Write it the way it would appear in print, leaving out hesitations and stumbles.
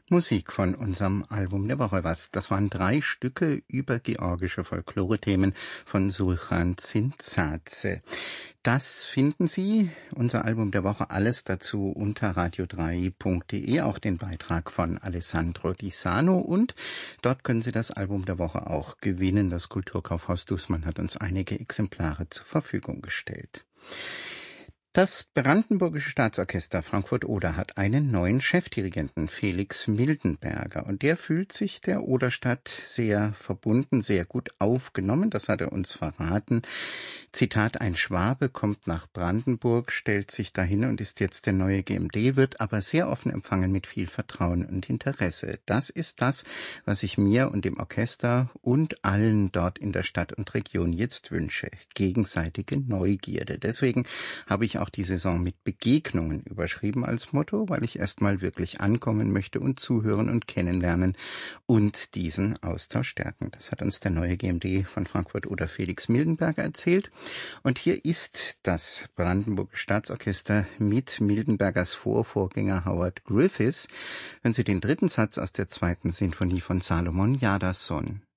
Musik von unserem Album der Woche. Das waren 3 Stücke über georgische Folklore-Themen von Sulchan Zintzadze. Das finden Sie, unser Album der Woche, alles dazu unter radio3.de, auch den Beitrag von Alessandro Di Sano, und dort können Sie das Album der Woche auch gewinnen. Das Kulturkaufhaus Dußmann hat uns einige Exemplare zur Verfügung gestellt. Das Brandenburgische Staatsorchester Frankfurt-Oder hat einen neuen Chefdirigenten, Felix Mildenberger. Und der fühlt sich der Oderstadt sehr verbunden, sehr gut aufgenommen. Das hat er uns verraten. Zitat: Ein Schwabe kommt nach Brandenburg, stellt sich dahin und ist jetzt der neue GMD, wird aber sehr offen empfangen mit viel Vertrauen und Interesse. Das ist das, was ich mir und dem Orchester und allen dort in der Stadt und Region jetzt wünsche. Gegenseitige Neugierde. Deswegen habe ich auch die Saison mit Begegnungen überschrieben als Motto, weil ich erstmal wirklich ankommen möchte und zuhören und kennenlernen und diesen Austausch stärken. Das hat uns der neue GMD von Frankfurt-Oder Felix Mildenberger erzählt. Und hier ist das Brandenburgische Staatsorchester mit Mildenbergers Vorvorgänger Howard Griffiths. Hören Sie den 3. Satz aus der 2. Sinfonie von Salomon Jadassohn.